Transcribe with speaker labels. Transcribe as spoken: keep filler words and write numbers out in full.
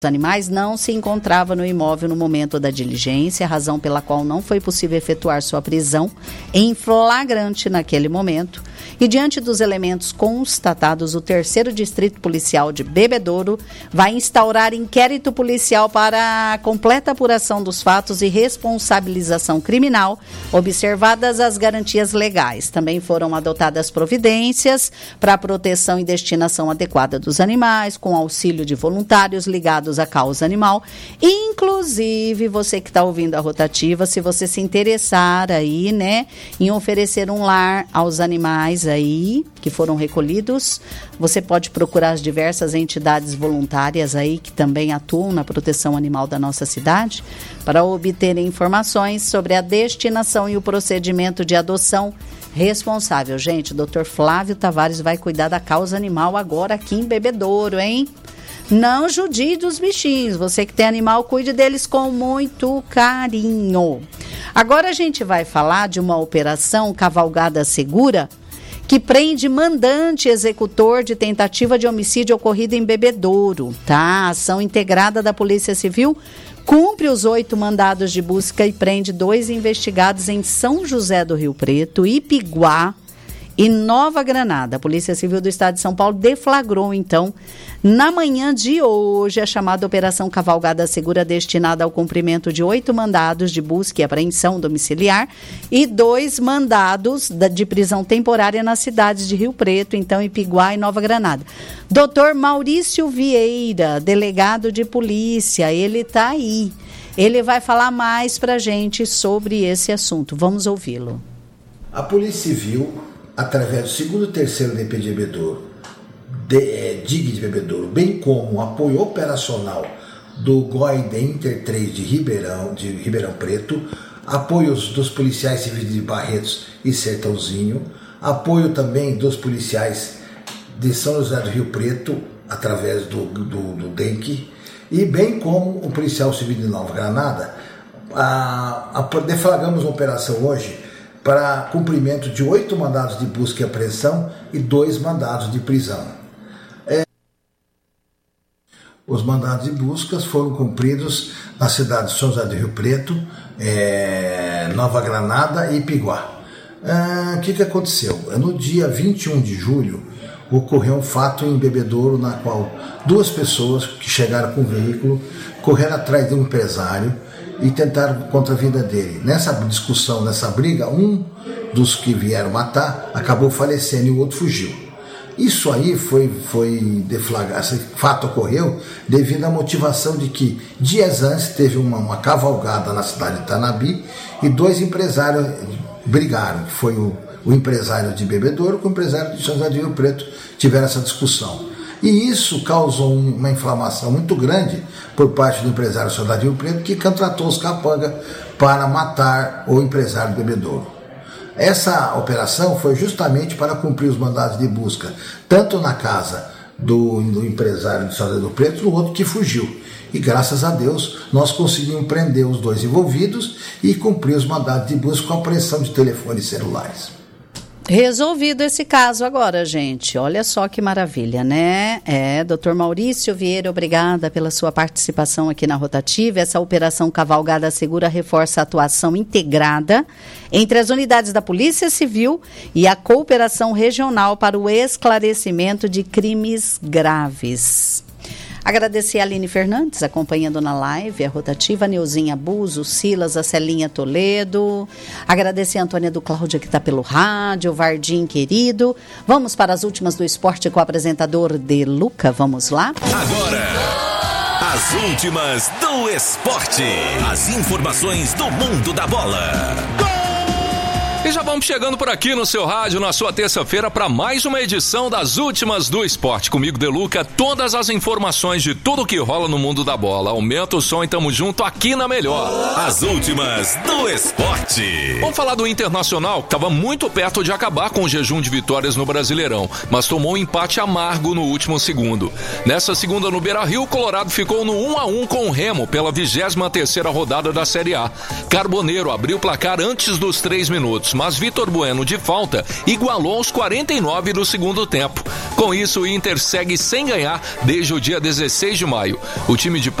Speaker 1: Os animais não se encontrava no imóvel no momento da diligência, razão pela qual não foi possível efetuar sua prisão em flagrante naquele momento. E diante dos elementos constatados, o terceiro Distrito Policial de Bebedouro vai instaurar inquérito policial para a completa apuração dos fatos e responsabilização criminal, observadas as garantias legais. Também foram adotadas providências para a proteção e destinação adequada dos animais, com auxílio de voluntários ligados à causa animal. Inclusive, você que está ouvindo a rotativa, se você se interessar aí, né, em oferecer um lar aos animais aí que foram recolhidos, você pode procurar as diversas entidades voluntárias aí que também atuam na proteção animal da nossa cidade para obter informações sobre a destinação e o procedimento de adoção responsável. Gente, o doutor Flávio Tavares vai cuidar da causa animal agora aqui em Bebedouro, hein? Não judie dos bichinhos. Você que tem animal, cuide deles com muito carinho. Agora a gente vai falar de uma operação Cavalgada Segura que prende mandante executor de tentativa de homicídio ocorrida em Bebedouro, tá? A ação integrada da Polícia Civil cumpre os oito mandados de busca e prende dois investigados em São José do Rio Preto, Ipiguá e Nova Granada. A Polícia Civil do Estado de São Paulo deflagrou, então, na manhã de hoje, a chamada Operação Cavalgada Segura, destinada ao cumprimento de oito mandados de busca e apreensão domiciliar e dois mandados de prisão temporária nas cidades de Rio Preto, então, Ipiguá e Nova Granada. doutor Maurício Vieira, delegado de polícia, ele está aí. Ele vai falar mais para a gente sobre esse assunto. Vamos ouvi-lo.
Speaker 2: A Polícia Civil, através do segundo e terceiro D P de Bebedouro, de, é, D I G de Bebedouro, bem como o apoio operacional do G O I D Inter três de Ribeirão, de Ribeirão Preto, apoios dos policiais civis de Barretos e Sertãozinho, apoio também dos policiais de São José do Rio Preto, através do, do, do D E N C, e bem como o policial civil de Nova Granada, a, a, deflagramos uma operação hoje para cumprimento de oito mandados de busca e apreensão e dois mandados de prisão. É, os mandados de busca foram cumpridos na cidade de São José do Rio Preto, é, Nova Granada e Ipiguá. O é, que, que aconteceu? No dia vinte e um de julho, ocorreu um fato em Bebedouro, na qual duas pessoas que chegaram com um veículo correram atrás de um empresário e tentaram contra a vida dele. Nessa discussão, nessa briga, um dos que vieram matar acabou falecendo e o outro fugiu. Isso aí foi, foi deflagrado, esse fato ocorreu devido à motivação de que dias antes teve uma, uma cavalgada na cidade de Tanabi e dois empresários brigaram, que foi o, o empresário de Bebedouro com o empresário de São José do Rio Preto, tiveram essa discussão. E isso causou uma inflamação muito grande por parte do empresário Soldado de Rio Preto, que contratou os capangas para matar o empresário de Bebedouro. Essa operação foi justamente para cumprir os mandados de busca, tanto na casa do, do empresário de Soldado de Rio Preto, no outro que fugiu. E graças a Deus nós conseguimos prender os dois envolvidos e cumprir os mandados de busca com a apreensão de telefones celulares.
Speaker 1: Resolvido esse caso agora, gente. Olha só que maravilha, né? É, doutor Maurício Vieira, obrigada pela sua participação aqui na Rotativa. Essa operação Cavalgada Segura reforça a atuação integrada entre as unidades da Polícia Civil e a cooperação regional para o esclarecimento de crimes graves. Agradecer a Aline Fernandes, acompanhando na live, a Rotativa, a Neuzinha Buzo, Silas, a Celinha Toledo. Agradecer a Antônia do Cláudia, que está pelo rádio, o Vardim querido. Vamos para as últimas do esporte com o apresentador De Luca. Vamos lá?
Speaker 3: Agora, as últimas do esporte. As informações do mundo da bola. Gol!
Speaker 4: E já vamos chegando por aqui no seu rádio, na sua terça-feira, para mais uma edição das últimas do esporte. Comigo, De Luca, todas as informações de tudo que rola no mundo da bola. Aumenta o som e tamo junto aqui na melhor.
Speaker 3: As últimas do esporte.
Speaker 4: Vamos falar do Internacional, que estava muito perto de acabar com o jejum de vitórias no Brasileirão, mas tomou um empate amargo no último segundo. Nessa segunda no Beira-Rio, o Colorado ficou no um a um com o Remo pela vigésima terceira rodada da Série A. Carboneiro abriu o placar antes dos três minutos, mas Vitor Bueno, de falta, igualou aos quarenta e nove do segundo tempo. Com isso, o Inter segue sem ganhar desde o dia dezesseis de maio. O time de